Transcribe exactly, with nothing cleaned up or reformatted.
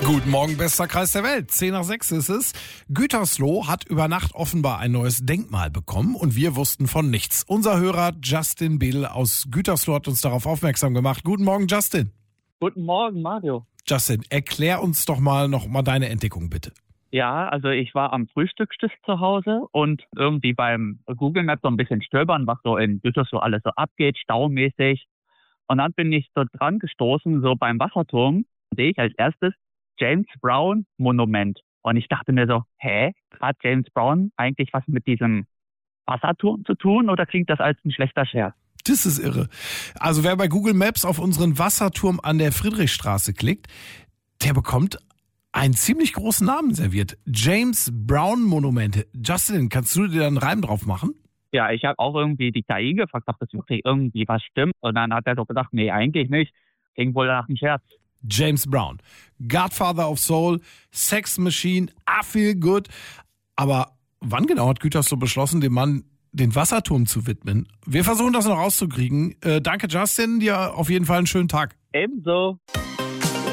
Guten Morgen, bester Kreis der Welt. zehn nach sechs ist es. Gütersloh hat über Nacht offenbar ein neues Denkmal bekommen und wir wussten von nichts. Unser Hörer Justin Bedel aus Gütersloh hat uns darauf aufmerksam gemacht. Guten Morgen, Justin. Guten Morgen, Mario. Justin, erklär uns doch mal noch mal deine Entdeckung, bitte. Ja, also ich war am Frühstückstisch zu Hause und irgendwie beim Google Maps so ein bisschen stöbern, was so in Gütersloh alles so abgeht, staumäßig. Und dann bin ich so dran gestoßen, so beim Wasserturm, sehe ich als erstes James Brown Monument. Und ich dachte mir so, hä, hat James Brown eigentlich was mit diesem Wasserturm zu tun oder klingt das als ein schlechter Scherz? Das ist irre. Also wer bei Google Maps auf unseren Wasserturm an der Friedrichstraße klickt, der bekommt einen ziemlich großen Namen serviert. James Brown Monumente. Justin, kannst du dir da einen Reim drauf machen? Ja, ich habe auch irgendwie die K I gefragt, ob das wirklich irgendwie was stimmt. Und dann hat er so gesagt, nee, eigentlich nicht. Klingt wohl nach einem Scherz. James Brown. Godfather of Soul, Sex Machine, I Feel Good. Aber wann genau hat Gütersloh beschlossen, dem Mann den Wasserturm zu widmen? Wir versuchen das noch rauszukriegen. Äh, danke, Justin. Dir auf jeden Fall einen schönen Tag. Ebenso.